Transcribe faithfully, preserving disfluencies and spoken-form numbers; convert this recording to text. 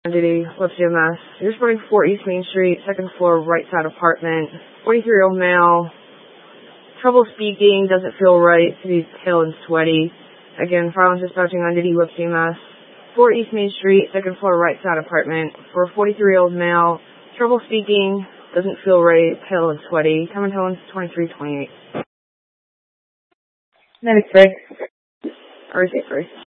Identity, Webster, Mass. You're reporting four East Main Street, second floor, right side apartment. forty-three-year-old male. Trouble speaking, doesn't feel right, he's pale and sweaty. Again, file and dispatching Identity, Webster, Mass. four East Main Street, second floor, right side apartment. For a forty-three-year-old male. Trouble speaking, doesn't feel right, pale and sweaty. Time and tone twenty-three twenty-eight. ninety-three. Or is it three?